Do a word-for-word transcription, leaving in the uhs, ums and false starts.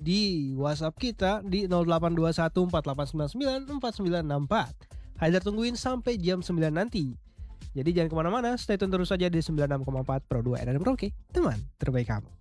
di WhatsApp kita di nol delapan dua satu empat delapan sembilan sembilan empat sembilan enam empat. Haidar tungguin sampai jam sembilan nanti. Jadi jangan kemana-mana, stay tune terus saja di sembilan puluh enam koma empat Pro dua R R M Merauke, teman terbaik kamu.